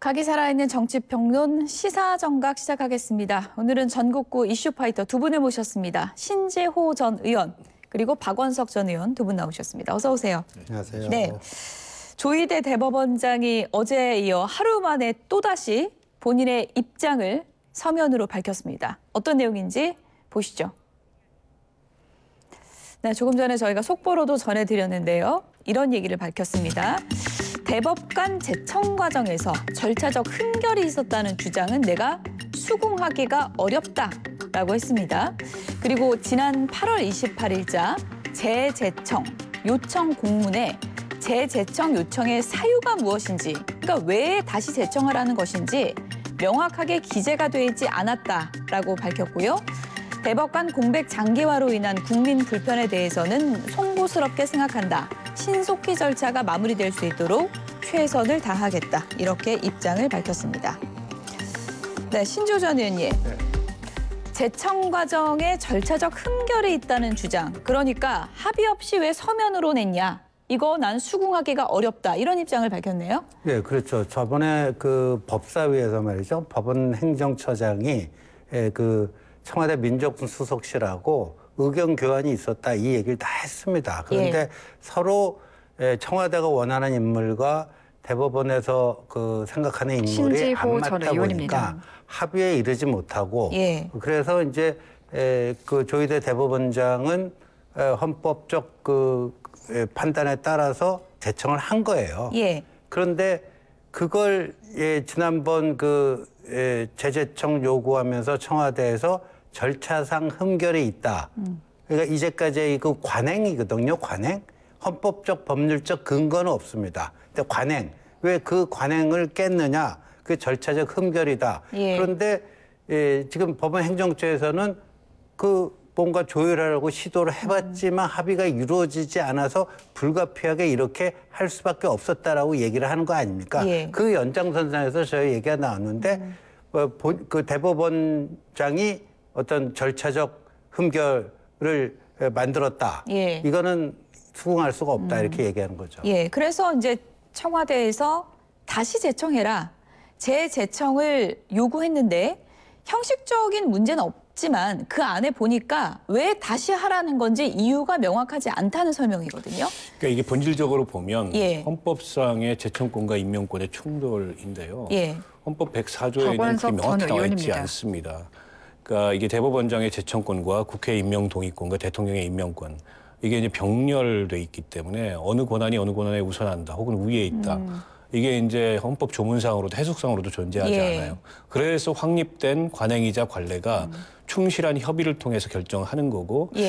각이 살아있는 정치평론 시사정각 시작하겠습니다. 오늘은 전국구 이슈파이터 두 분을 모셨습니다. 신재호 전 의원 그리고 박원석 전 의원 두 분 나오셨습니다. 어서 오세요. 안녕하세요. 네, 조희대 대법원장이 어제에 이어 하루 만에 또다시 본인의 입장을 서면으로 밝혔습니다. 어떤 내용인지 보시죠. 네, 조금 전에 저희가 속보로도 전해드렸는데요. 이런 얘기를 밝혔습니다. 대법관 제청 과정에서 절차적 흠결이 있었다는 주장은 내가 수긍하기가 어렵다라고 했습니다. 그리고 지난 8월 28일자 재제청 요청 공문에 재제청 요청의 사유가 무엇인지, 그러니까 왜 다시 제청하라는 것인지 명확하게 기재가 되어 있지 않았다라고 밝혔고요. 대법관 공백 장기화로 인한 국민 불편에 대해서는 송구스럽게 생각한다. 신속히 절차가 마무리될 수 있도록 최선을 다하겠다. 이렇게 입장을 밝혔습니다. 네, 신조 전 의원님. 제청 과정에 절차적 흠결이 있다는 주장. 그러니까 합의 없이 왜 서면으로 냈냐. 이거 난 수긍하기가 어렵다. 이런 입장을 밝혔네요. 네, 그렇죠. 저번에 그 법사위에서 말이죠. 법원 행정처장이 그 청와대 민정수석실하고 의견 교환이 있었다. 이 얘기를 다 했습니다. 그런데 서로 청와대가 원하는 인물과 대법원에서 그 생각하는 인물이 안 맞다 보니까 합의에 이르지 못하고 그래서 이제 그 조희대 대법원장은 헌법적 그 판단에 따라서 제청을 한 거예요. 그런데 그걸 지난번 그 재제청 요구하면서 청와대에서 절차상 흠결이 있다. 그러니까 이제까지 그 관행이거든요. 관행. 헌법적 법률적 근거는 없습니다. 근데 관행. 왜 그 관행을 깼느냐. 그 절차적 흠결이다. 그런데 지금 법원 행정처에서는 그 뭔가 조율하려고 시도를 해봤지만 합의가 이루어지지 않아서 불가피하게 이렇게 할 수밖에 없었다라고 얘기를 하는 거 아닙니까? 그 연장선상에서 저희 얘기가 나왔는데 그 대법원장이 어떤 절차적 흠결을 만들었다. 이거는 수긍할 수가 없다. 이렇게 얘기하는 거죠. 그래서 이제 청와대에서 다시 제청해라. 재제청을 요구했는데 형식적인 문제는 없지만 그 안에 보니까 왜 다시 하라는 건지 이유가 명확하지 않다는 설명이거든요. 그러니까 이게 본질적으로 보면 헌법상의 제청권과 임명권의 충돌인데요. 헌법 104조에는 그게 명확히 나와 있지 않습니다. 그러니까 이게 대법원장의 제청권과 국회 임명 동의권과 대통령의 임명권 이게 이제 병렬돼 있기 때문에 어느 권한이 어느 권한에 우선한다 혹은 위에 있다. 이게 이제 헌법 조문상으로도 해석상으로도 존재하지 않아요. 그래서 확립된 관행이자 관례가 충실한 협의를 통해서 결정하는 거고